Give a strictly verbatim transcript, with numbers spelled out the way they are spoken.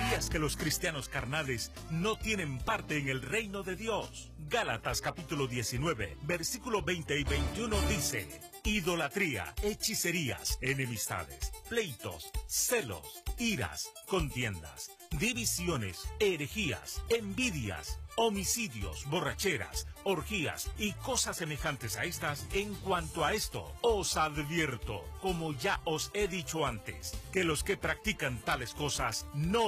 ¿Sabías que los cristianos carnales no tienen parte en el reino de Dios? Gálatas capítulo diecinueve, versículos veinte y veintiuno dice: idolatría, hechicerías, enemistades, pleitos, celos, iras, contiendas, divisiones, herejías, envidias, homicidios, borracheras, orgías y cosas semejantes a estas. En cuanto a esto, os advierto, como ya os he dicho antes, que los que practican tales cosas no